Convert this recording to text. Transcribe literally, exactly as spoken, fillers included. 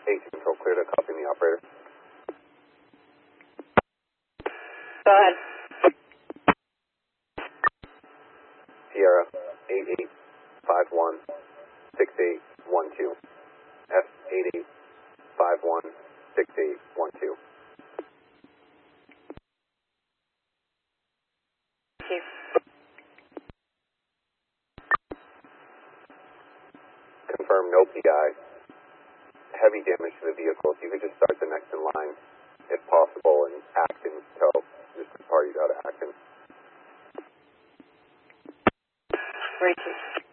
eight Control clear to copy me, operator. Go ahead. Sierra, eight eight five one six eight one two. F eight eight five one six eight one two. Thank you. Confirm no P I. Heavy damage to the vehicle. If you could just start the next in line, if possible, and Acton, tell Mister Party out of Acton. Repeat.